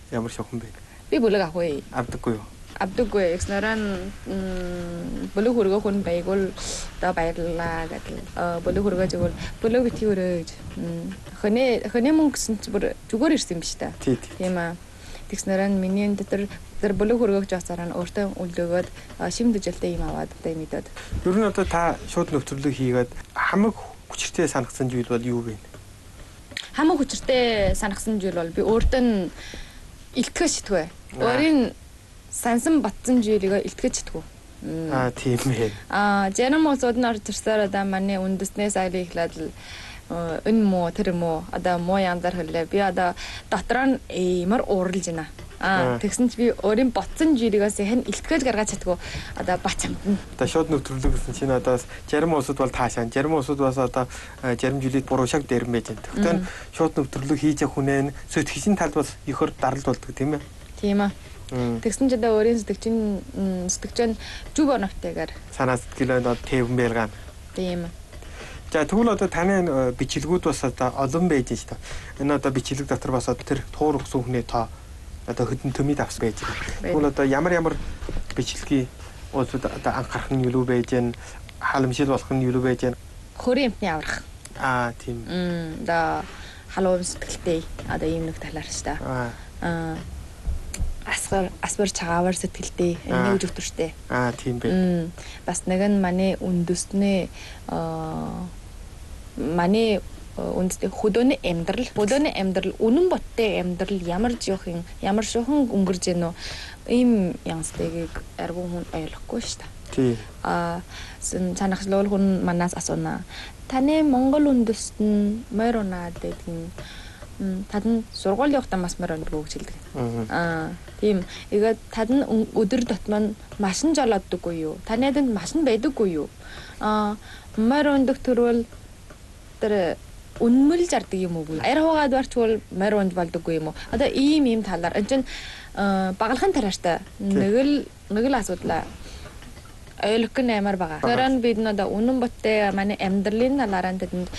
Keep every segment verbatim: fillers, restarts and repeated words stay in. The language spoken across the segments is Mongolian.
Ямар шохон бэ? Би бүлэг авахгүй. Авдаггүй юу? Авдаггүй. Экснаран бүлэг хөргөө хүн байгуул одоо баярлаа гэдэг. Бүлэг хөргөө зөвхөн бүлэг битгий өрөөж. Хөнөө хөнөө мөнгө гэсэн чинь бүр зүгээр ирсэн юм биш та. Тийм аа. Тэгснаран миний дотор тэр бүлэг хөргөөж авсараа өөртөө үлдээгөөд шим дэжэлтэй юм аваад одоо мэдээд. Ер нь одоо та шууд нөхцөлөг хийгээд хамаг хүчтэй санагсан зүйл бол юу вэ? Хамаг хүчтэй санагсан зүйл бол би өөртөө нь илтгэж шитгвэ. Өөрийн сансан батсан зүйлийг илтгэж шитгвэ. Аа тийм ээ. Аа жинэм улсууд нь орж ирсээр одоо манай үндэснээс айлын ихлээд л энэ муу тэр муу одоо муу янзаар хэлээ. Би одоо дотор нь иймэр ууралж байна. Аа тэгсэн чи би өөрийн ботсон жиригээс хэн илтгэж гаргаж чадгүй одоо бац амтна. Одоо шууд нөхцөлөг гэсэн чинь одоо зарим улсууд бол таашаа, зарим улсууд бас одоо зарим жилийн буруу шаг дэрэн байж байна. Тэгвэл шууд нөхцөлөг хийж явах хүнээ сэтгэгчийн талд бол ихөр даралт болдог тийм ээ. Тийм аа. Тэгсэн чи одоо өөрийн сэтгэгчийн сэтгэгчэн зүг оновтойгоор санаа сэтгэлээ одоо тэвэн байлгаана. Тийм ээ. За тэгвэл одоо таны бичлэгүүд бас одоо олон байж шүү дээ. Энэ одоо бичлэг дотор бас тэр туур өгсөн хүний тоо одоо хөдөн төмид авсан байж байгаа. Тэгвэл одоо ямар ямар бичлэгийн улсууд одоо анхаарах нь юу байж гэн халамжил болох нь юу байж гэн хөрийн амтны аврах. Аа тийм. Мм да халуун сэтгэлтэй одоо ийм нэг талаар шүү дээ. Аа асгар асбар чагаавар сэтгэлтэй энэ үж өтөртэй. Аа тийм бэ. Бас нэг нь манай үндэсний аа манай үндэсний хөдөөний амьдрал, хөдөөний амьдрал, үнэн боттой амьдрал ямар жоохон ямар шохон өнгөрж гэнэ үү? Ийм янзтайгийг аргун хүн ойлгохгүй шүү дээ. Тий. Аа санахлуул хүн манаас асууна. Таны Монгол үндэст нь морь унаад гэдэг юм. Тад сургууль явахдаа бас морь ундаг гэж хэлдэг. Аа тийм. Тэгээд тад өдөр дотмон машин жолооддоггүй юу? Таны энд машин байдаггүй юу? Аа морь ундаг төрөл тэр үнмэл зардаг юм уу? Аяр хуугаад барчвал морь унд болдоггүй юм уу? Одоо ийм ийм талаар энэ чинь багалхан тарааштай нэг л нэг л асуудлаа ойлгох нэмэр байгаа. Тэрэн бид надаа үнэн боттой манай амьдралын талаараа тэдэнд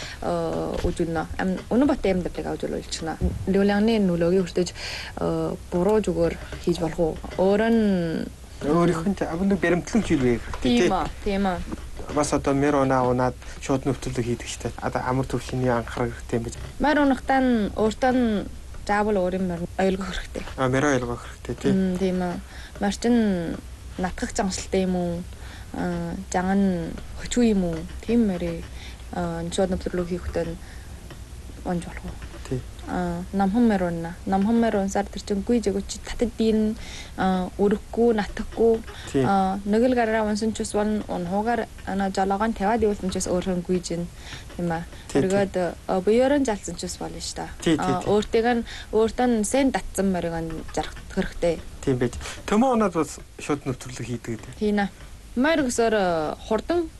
үзүүлнэ. Үнэн боттой амьдралыг үзүүлүүлчихнэ. Лүлэний нөлөөгийг хүртэж буруу зүгээр хийж болох уу? Өөр нь өөрийнх нь авны баримтлан хилвэ хэрэгтэй тийм аа. Тийм аа. Бас одоо мерона унаад шууд нөхцөлөг хийдэг штэ. Одоо амар төвшний анхаарах хэрэгтэй юм биш. Мар унахтаа нь өөртөө нь заавал өөрийн мөр ойлгох хэрэгтэй. Аа мэр ойлгох хэрэгтэй тийм. Тийм аа. Мар чин натгах замшилтай юм уу? Аа жаган хөчүү юм уу? Тийм мэрээ шууд нөхцөлөг хийхдээ онж болох уу? Тийм. Аа намхан мерона. Намхан меронсаар тэр чин гүйж өгч татад дийн өрөхгүй, натахгүй аа нэг л гараа унсан ч бас унхуугаар ана жологон тавиад явуулсан ч бас өөрхөн гүйж ин тийм аа. Тэргээд буёрон жалсан ч бас болно ш та. Аа өөртөг нь өөртөө нь сэн татсан морийг жарах хэрэгтэй. Тийм байж. Төмөө унаад бас шууд нөхцөлөг хийдэг гэдэг. Тийм аа. Морь гэсээр хурдан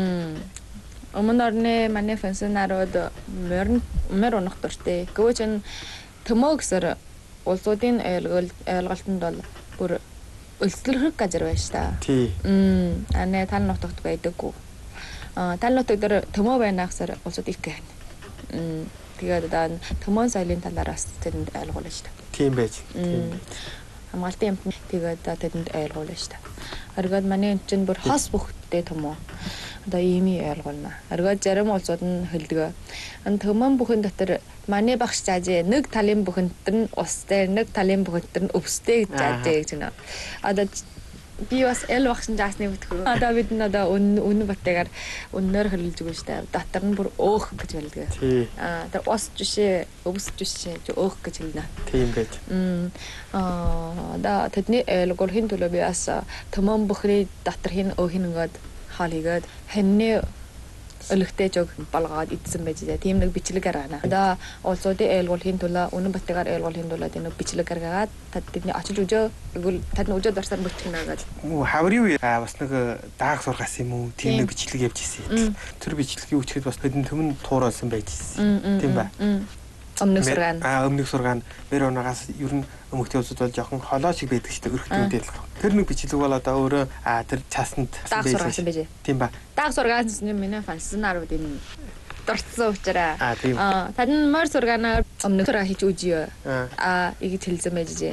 өмнө орны манай фэнсэнарууд морь морь унах дуртай. Гэвч энэ төмөө гэсээр улсуудын ойлголт ойлголтод бол бүр өлсөлөх газар байж та. Тий. Мм анаа тал нутагт байдаггүй. Аа тал нутаг дээр төмөө байна гэсээр улсууд их гэн. Мм тэгээд одоо төмөө соёлын талаараас тэдэнд ойлгуулна шүү дээ. Тийм байж. Тийм. Хамгаалтын амт тэгээд тэдэнд ойлгуулна шүү дээ. Аргаад манай энэ чинь бүр хос бүхтэй төмөө. Одоо ийм ойлгуулна. Аргаад зарим улсууд нь хэлдэг. Ан төмөн бүхэн дотор манай багш зааж нэг талын бүхэнтэр нь устай, нэг талын бүхэнтэр нь өвстэй гэж зааж гэж байна. Одоо би бас эл багшин заасны бүтгөө. Одоо бид нь одоо үнэн баттайгаар үннээр хэлж өгнө шүү дээ. Дотор нь бүр өөх гэж хэлдэг. Аа тэр ус жишээ, өвс жишээ, өөх гэж хэлнэ. Тийм байж. Мм аа да тэдний ойлгохын төлөө би бас төмөн бүхний дотор хин өөхин ингээд хаалгээд хэнний өлөгтэй жог болгоод идсэн байж дээ. Тийм нэг бичлэг гаргана. Одоо улсуудын ойлгуулахын төлөө үнэн баттайгаар ойлгуулахын төлөө тийм нэг бичлэг гаргаад тэдний очиж өжөө игэл тань өжөө дурсаар бүтгэнэ гэж. Хаврын үе бас нэг дааг сургаас юм уу? Тийм нэг бичлэг явж ирсэн. Тэр бичлэгийг үчихэд бас хэдэн төмөн тууралсан байж ирсэн. Тийм ба. Өмнөх сургаан. Аа өмнөх сургаан мэр унагаас ер нь өмгтэй улсууд бол жоохон холоо шиг байдаг шүү дээ. Өрхтөндөө л. Тэр нэг бичлэг бол одоо өөрөө аа тэр цаасанд дааг сургаасан байж. Тийм ба. Дааг сургаасан нь миний фансинарууд энэ дурдсан учраас аа тийм. Аа тань мөр сургаанаар өмнөх сургаа хийж үжиё. Аа ийгж хэлсэн байж.